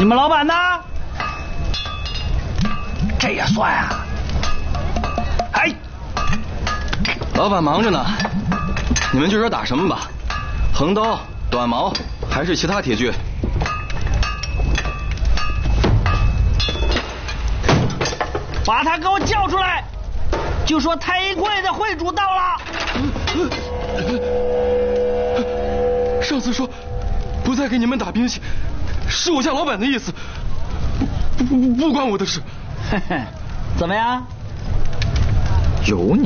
你们老板呢？这也算啊？哎， 老板忙着呢，你们就说打什么吧，横刀、短矛还是其他铁具？ 把他给我叫出来，就说太医柜的会主到了。 上次说不再给你们打兵器，是我家老板的意思，不关我的事。 嘿嘿，怎么样？ 有你